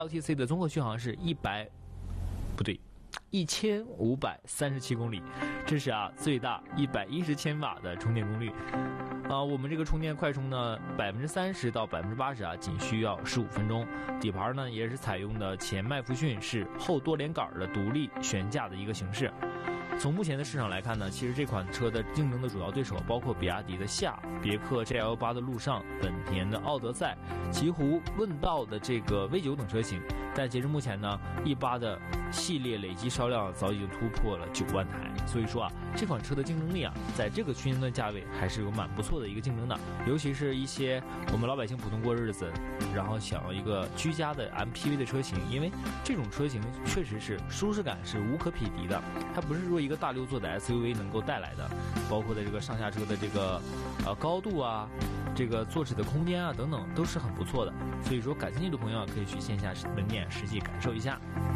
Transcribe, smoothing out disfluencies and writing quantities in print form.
LTC 的综合续航是1537公里，这是最大110千瓦的充电功率。我们这个充电快充呢，30%到80%仅需要15分钟。底盘呢也是采用的前麦弗逊式后多连杆的独立悬架的一个形式。从目前的市场来看呢，其实这款车的竞争的主要对手包括比亚迪的夏、别克 GL8 的陆上、本田的奥德赛、奇狐、问道的这个 V9 等车型。但截至目前呢，E8的系列累计销量早已经突破了9万台，所以说这款车的竞争力在这个区间段价位还是有蛮不错的一个竞争的。尤其是一些我们老百姓普通过日子，然后想要一个居家的 MPV 的车型，因为这种车型确实是舒适感是无可匹敌的，它不是说一个大6座的 SUV 能够带来的，包括在这个上下车的这个高度这个坐齿的空间等等都是很不错的。所以说感兴趣的朋友可以去线下门店实际感受一下。